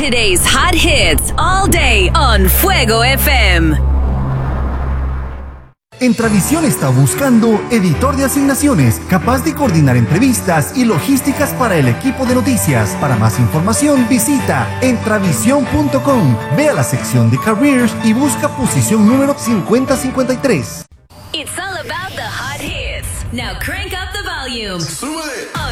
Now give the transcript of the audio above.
Today's hot hits all day on Fuego FM. Entravisión está buscando editor de asignaciones capaz de coordinar entrevistas y logísticas para el equipo de noticias. Para más información visita entravisión.com. Ve a la sección de Careers y busca posición número 5053. It's all about the hot hits. Now crank up the volume. Súbele.